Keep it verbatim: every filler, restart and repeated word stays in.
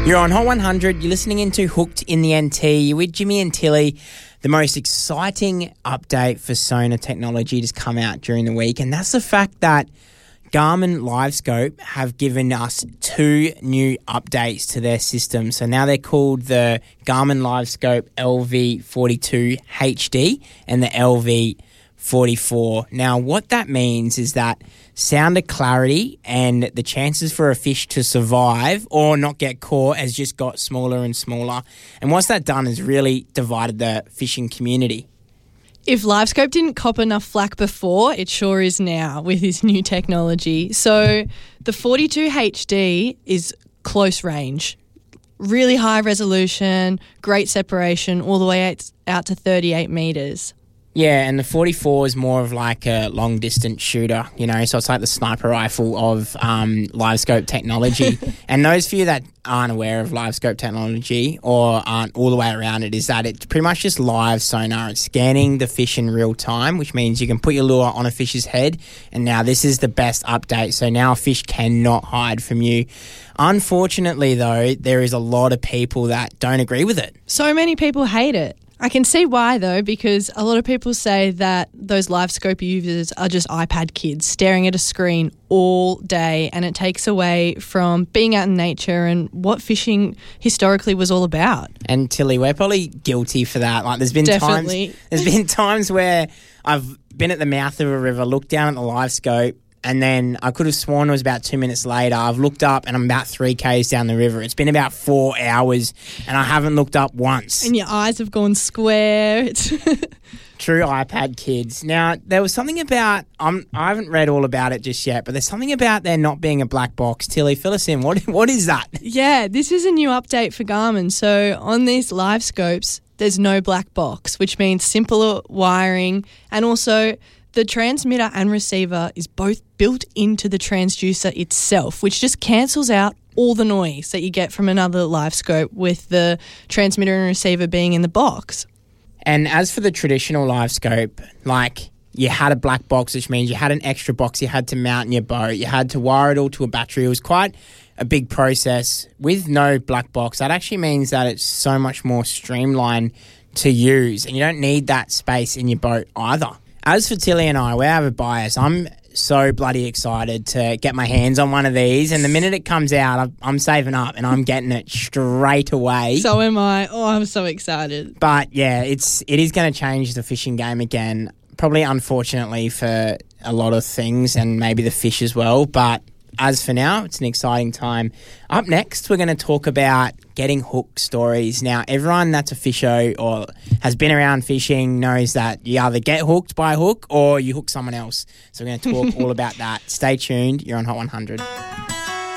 You're on Hot one hundred. You're listening into Hooked in the N T. You're with Jimmy and Tilly. The most exciting update for sonar technology to come out during the week, and that's the fact that Garmin LiveScope have given us two new updates to their system. So now they're called the Garmin LiveScope L V forty-two H D and the L V forty-four. Now, what that means is that sounder clarity and the chances for a fish to survive or not get caught has just got smaller and smaller. And what's that done is really divided the fishing community. If LiveScope didn't cop enough flack before, it sure is now with this new technology. So the forty-two H D is close range, really high resolution, great separation, all the way out, out to thirty-eight metres. Yeah, and the forty-four is more of like a long-distance shooter, you know, so it's like the sniper rifle of um, LiveScope technology. And those of you that aren't aware of LiveScope technology or aren't all the way around it is that it's pretty much just live sonar. It's scanning the fish in real time, which means you can put your lure on a fish's head, and now this is the best update. So now a fish cannot hide from you. Unfortunately, though, there is a lot of people that don't agree with it. So many people hate it. I can see why, though, because a lot of people say that those LiveScope users are just iPad kids staring at a screen all day, and it takes away from being out in nature and what fishing historically was all about. And Tilly, we're probably guilty for that. Like, there's been Definitely. times, there's been times where I've been at the mouth of a river, looked down at the LiveScope, and then I could have sworn it was about two minutes later. I've looked up and I'm about three kays down the river. It's been about four hours and I haven't looked up once. And your eyes have gone square. It's True iPad kids. Now, there was something about, um, I haven't read all about it just yet, but there's something about there not being a black box. Tilly, fill us in. What, what is that? Yeah, this is a new update for Garmin. So on these LiveScopes, there's no black box, which means simpler wiring, and also the transmitter and receiver is both built into the transducer itself, which just cancels out all the noise that you get from another LiveScope with the transmitter and receiver being in the box. And as for the traditional LiveScope, like you had a black box, which means you had an extra box you had to mount in your boat. You had to wire it all to a battery. It was quite a big process. With no black box, that actually means that it's so much more streamlined to use, and you don't need that space in your boat either. As for Tilly and I, we have a bias. I'm so bloody excited to get my hands on one of these, and the minute it comes out, I'm saving up and I'm getting it straight away. So am I. Oh, I'm so excited. But yeah, it's it is going to change the fishing game again, probably unfortunately for a lot of things and maybe the fish as well. But as for now, it's an exciting time. Up next, we're going to talk about getting hooked stories. Now, everyone that's a fisher or has been around fishing knows that you either get hooked by a hook or you hook someone else. So we're going to talk all about that. Stay tuned. You're on Hot one hundred.